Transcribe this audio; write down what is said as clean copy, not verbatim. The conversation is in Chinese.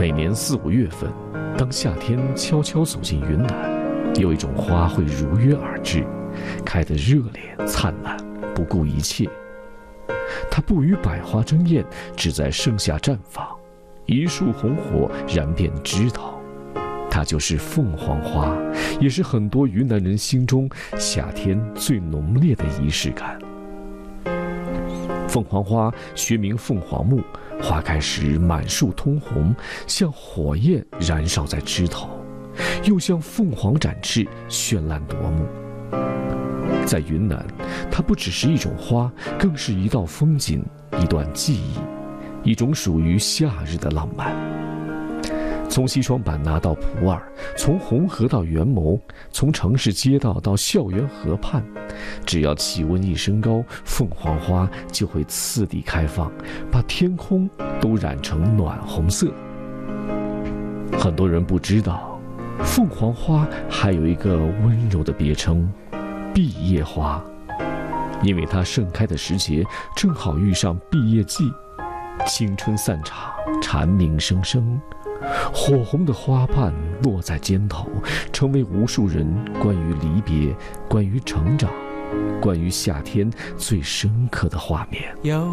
每年4、5月份，当夏天悄悄走进云南，有一种花会如约而至，开得热烈灿烂，不顾一切。它不与百花争艳，只在盛夏绽放，一束红火燃遍枝头。它就是凤凰花，也是很多云南人心中夏天最浓烈的仪式感。凤凰花学名凤凰木，花开时满树通红，像火焰燃烧在枝头，又像凤凰展翅，绚烂夺目。在云南，它不只是一种花，更是一道风景，一段记忆，一种属于夏日的浪漫。从西双版纳到普洱，从红河到元谋，从城市街道到校园河畔，只要气温一升高，凤凰花就会次第开放，把天空都染成暖红色。很多人不知道，凤凰花还有一个温柔的别称——毕业花，因为它盛开的时节正好遇上毕业季，青春散场，蝉鸣声声，火红的花瓣落在肩头，成为无数人关于离别、关于成长、关于夏天最深刻的画面。